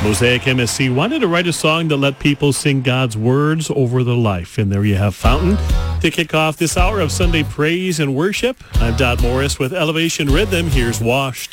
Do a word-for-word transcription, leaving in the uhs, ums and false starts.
Mosaic M S C wanted to write a song that let people sing God's words over their life. And there you have Fountain to kick off this hour of Sunday praise and worship. I'm Dot Morris with Elevation Rhythm. Here's Washed.